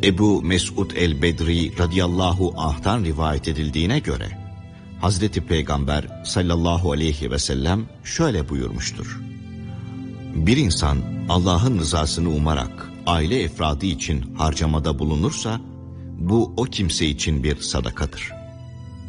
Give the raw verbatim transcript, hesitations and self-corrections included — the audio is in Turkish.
Ebu Mesud el-Bedri radıyallahu anh'tan rivayet edildiğine göre Hazreti Peygamber sallallahu aleyhi ve sellem şöyle buyurmuştur: bir insan Allah'ın rızasını umarak aile efradı için harcamada bulunursa bu o kimse için bir sadakadır.